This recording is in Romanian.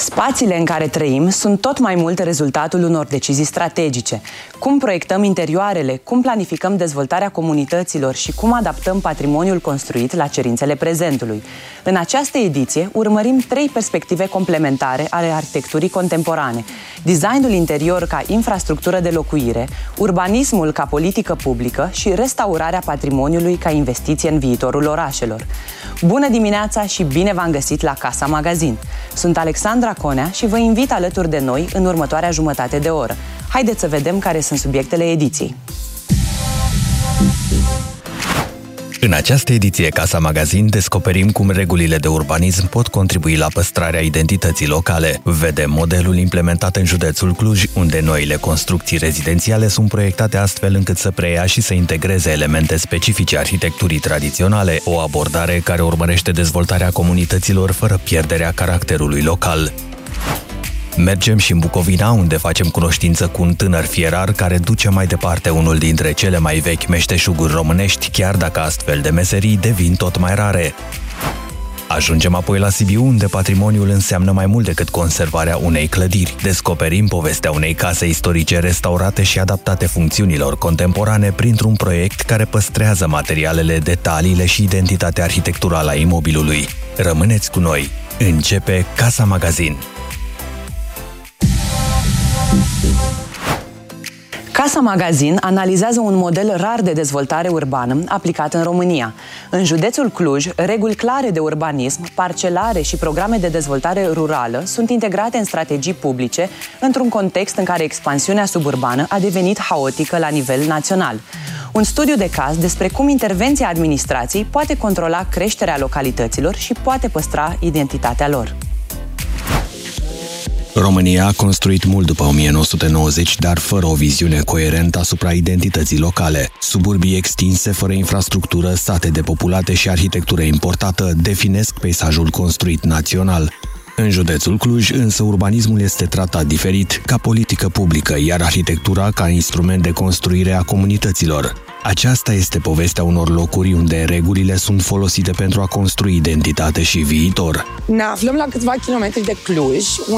Spațiile în care trăim sunt tot mai mult rezultatul unor decizii strategice. Cum proiectăm interioarele, cum planificăm dezvoltarea comunităților și cum adaptăm patrimoniul construit la cerințele prezentului. În această ediție urmărim 3 perspective complementare ale arhitecturii contemporane: designul interior ca infrastructură de locuire, urbanismul ca politică publică și restaurarea patrimoniului ca investiție în viitorul orașelor. Bună dimineața și bine v-am găsit la Casa Magazin! Sunt Alexandra Conea și vă invit alături de noi în următoarea jumătate de oră. Haideți să vedem care sunt subiectele ediției. În această ediție Casa Magazin descoperim cum regulile de urbanism pot contribui la păstrarea identității locale. Vedem modelul implementat în județul Cluj, unde noile construcții rezidențiale sunt proiectate astfel încât să preia și să integreze elemente specifice arhitecturii tradiționale, o abordare care urmărește dezvoltarea comunităților fără pierderea caracterului local. Mergem și în Bucovina, unde facem cunoștință cu un tânăr fierar care duce mai departe unul dintre cele mai vechi meșteșuguri românești, chiar dacă astfel de meserii devin tot mai rare. Ajungem apoi la Sibiu, unde patrimoniul înseamnă mai mult decât conservarea unei clădiri. Descoperim povestea unei case istorice restaurate și adaptate funcțiunilor contemporane printr-un proiect care păstrează materialele, detaliile și identitatea arhitecturală a imobilului. Rămâneți cu noi! Începe Casa Magazin! Casa Magazin analizează un model rar de dezvoltare urbană aplicat în România. În județul Cluj, reguli clare de urbanism, parcelare și programe de dezvoltare rurală sunt integrate în strategii publice într-un context în care expansiunea suburbană a devenit haotică la nivel național. Un studiu de caz despre cum intervenția administrației poate controla creșterea localităților și poate păstra identitatea lor. România a construit mult după 1990, dar fără o viziune coerentă asupra identității locale. Suburbii extinse, fără infrastructură, sate depopulate și arhitectură importată definesc peisajul construit național. În județul Cluj, însă, urbanismul este tratat diferit, ca politică publică, iar arhitectura ca instrument de construire a comunităților. Aceasta este povestea unor locuri unde regulile sunt folosite pentru a construi identitate și viitor. Ne aflăm la câțiva kilometri de Cluj,